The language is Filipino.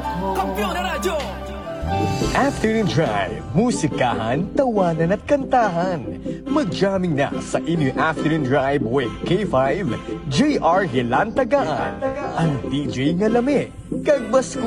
Kampiyon na radyo! Afternoon Drive, musikahan, tawanan at kantahan. Mag-jamming na sa inyong Afternoon Drive with K5, JR Hilantagaan, ang DJ nga lami, kag